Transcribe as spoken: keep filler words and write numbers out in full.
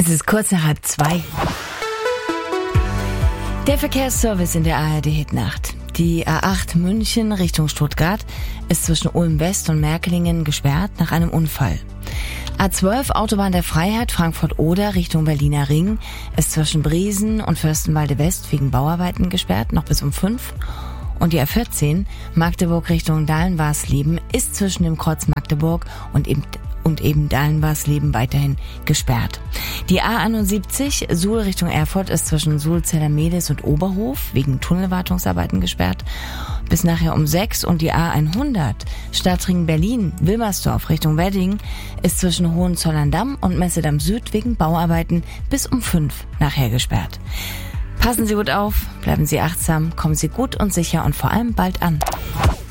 Es ist kurz nach halb zwei. Der Verkehrsservice in der A R D-Hitnacht. Die A acht München Richtung Stuttgart ist zwischen Ulm West und Merkelingen gesperrt nach einem Unfall. A zwölf Autobahn der Freiheit Frankfurt-Oder Richtung Berliner Ring ist zwischen Briesen und Fürstenwalde West wegen Bauarbeiten gesperrt, noch bis um fünf. Und die A vierzehn Magdeburg Richtung Dahlen-Warsleben ist zwischen dem Kreuz Magdeburg und eben und eben Dahlen-Warsleben weiterhin gesperrt. Die A einundsiebzig Suhl Richtung Erfurt ist zwischen Suhl-Zellermedes und Oberhof wegen Tunnelwartungsarbeiten gesperrt bis nachher um sechs. Und die A hundert Stadtring Berlin-Wilmersdorf Richtung Wedding ist zwischen Hohenzollern-Damm und Messedamm Süd wegen Bauarbeiten bis um fünf nachher gesperrt. Passen Sie gut auf, bleiben Sie achtsam, kommen Sie gut und sicher und vor allem bald an.